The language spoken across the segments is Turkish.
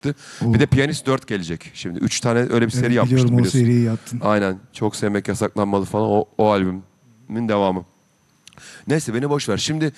Bir de Piyanist 4 gelecek şimdi. 3 tane öyle bir seri Evet, yapmıştım biliyorum o biliyorsun. seriyi yaptın. Aynen. Çok sevmek yasaklanmalı falan. O albümün devamı. Neyse beni boş ver. Şimdi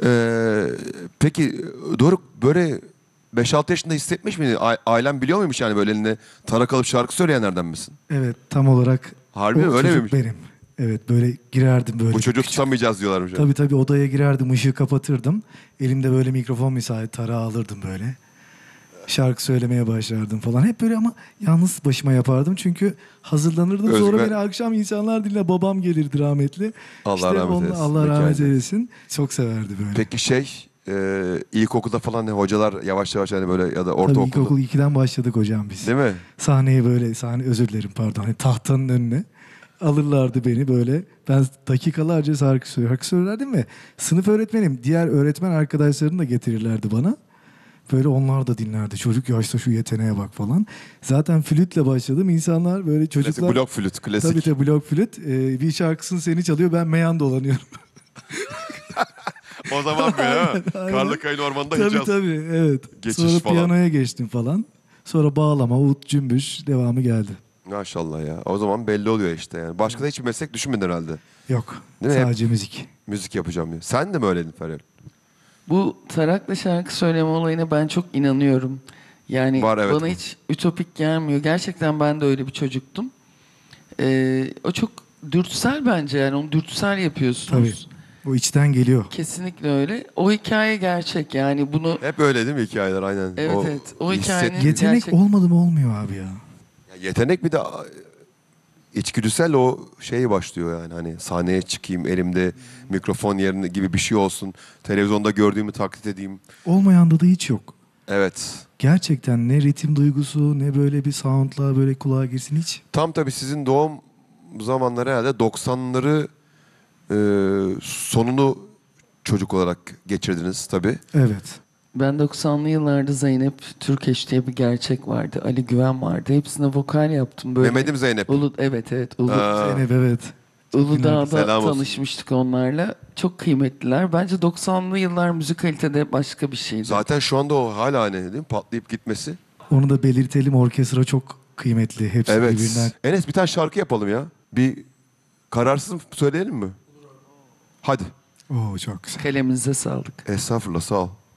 peki Doruk böyle 5-6 yaşında hissetmiş miydin? Ailen biliyor muymuş yani böyle eline tarak alıp şarkı söyleyenlerden misin? Evet, tam olarak Harbi mi? o Öyle çocuk miymiş? benim. Evet, böyle girerdim böyle. Bu çocuğu küçük. tutamayacağız diyorlarmış. Tabii tabii, odaya girerdim, ışığı kapatırdım. Elimde böyle mikrofon misali tarağı alırdım böyle. Şarkı söylemeye başlardım falan. Hep böyle ama yalnız başıma yapardım. Çünkü hazırlanırdım. Sonra Özgür- beni akşam insanlar dinle, babam gelirdi rahmetli. Allah rahmet eylesin. Allah rahmet Mekanı. eylesin. Çok severdi böyle. Peki ilkokulda falan ne hocalar yavaş yavaş hani böyle ya da Tabii ortaokulda. ilkokul 2'den başladık hocam biz. Değil mi? Sahneye böyle, özür dilerim pardon. Hani tahtanın önüne alırlardı beni böyle. Ben dakikalarca şarkı söylerdim ve sınıf öğretmenim, diğer öğretmen arkadaşlarını da getirirlerdi bana. Böyle onlar da dinlerdi. Çocuk yaşta şu yeteneğe bak falan. Zaten flütle başladım. İnsanlar böyle çocuklar... Klasik blok flüt, klasik. Tabii tabii, blok flüt. Bir şarkısını seni çalıyor, ben meyan dolanıyorum. O zaman böyle ha. Aynen. Karlı Kayın Ormanı'nda Tabii Hicaz. tabii, evet. Geçiş Sonra falan. piyanoya geçtim falan. Sonra bağlama, ut, cümbüş devamı geldi. Maşallah ya. O zaman belli oluyor işte yani. Başka da hiçbir meslek düşünmedin herhalde. Yok, Değil mi? sadece müzik. Müzik yapacağım diye. Sen de mi öyleydin Feryal? Bu tarakla şarkı söyleme olayına ben çok inanıyorum. Yani Var, evet. bana hiç ütopik gelmiyor. Gerçekten ben de öyle bir çocuktum. O çok dürtüsel bence, yani onu dürtüsel yapıyorsunuz. Tabii. O içten geliyor. Kesinlikle öyle. O hikaye gerçek, yani bunu Hep öyle değil mi hikayeler aynen. evet evet o hikayenin Yetenek gerçek... olmadı mı olmuyor abi ya. Ya yetenek bir de içgüdüsel o şey başlıyor yani hani sahneye çıkayım elimde mikrofon yerine gibi bir şey olsun. Televizyonda gördüğümü taklit edeyim. Olmayanda da hiç yok. Evet. Gerçekten ne ritim duygusu, ne böyle bir soundla böyle kulağa girsin hiç. Tam tabii sizin doğum zamanları herhalde 90'ları sonunu çocuk olarak geçirdiniz tabii. Evet. Ben 90'lı yıllarda Zeynep Türkeş diye bir gerçek vardı. Ali Güven vardı. Hepsine vokal yaptım. Böyle Mehmet'im Zeynep. Evet evet. Zeynep, evet. Uludağ'da Selam olsun. tanışmıştık onlarla. Çok kıymetliler. Bence 90'lı yıllar müzikalitede başka bir şeydi. Zaten şu anda o hala hani değil mi? Patlayıp gitmesi. Onu da belirtelim, orkestra çok kıymetli. Hepsi Evet. birbirinden. Enes bir tane şarkı yapalım ya. Bir kararsız söyleyelim mi? Hadi. Oo, çok güzel. Kalemize sağlık. Estağfurullah sağ ol.